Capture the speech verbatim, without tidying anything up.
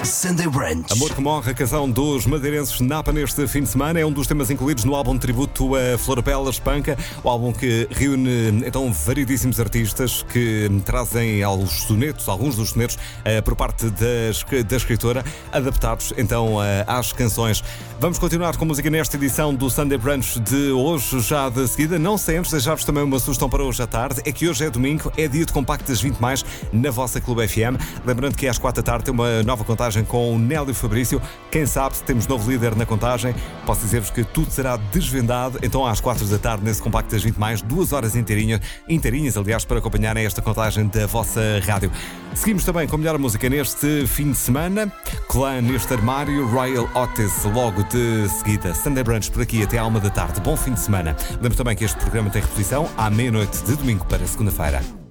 Sunday Brunch. Amor que morre, a canção dos madeirenses Napa neste fim de semana. É um dos temas incluídos no álbum de tributo a Florapela Espanca, o álbum que reúne então variedíssimos artistas que trazem alguns sonetos, alguns dos sonetos uh, por parte da, da escritora, adaptados então uh, às canções. Vamos continuar com música nesta edição do Sunday Brunch de hoje, já de seguida. Não sei antes, deixar-vos também uma sugestão para hoje à tarde. É que hoje é domingo, é dia de compacto das vinte mais na vossa Clube F M. Lembrando que às quatro da tarde tem uma nova contagem com o Nélio Fabrício. Quem sabe se temos novo líder na contagem. Posso dizer-vos que tudo será desvendado. Então às quatro da tarde nesse compacto das vinte mais, duas horas inteirinhas, inteirinhas aliás, para acompanharem esta contagem da vossa rádio. Seguimos também com a melhor música neste fim de semana. Clã neste armário, Royal Otis logo de seguida. Sunday Brunch por aqui até à uma da tarde. Bom fim de semana. Lembro também que este programa tem reposição à meia-noite de domingo para segunda-feira.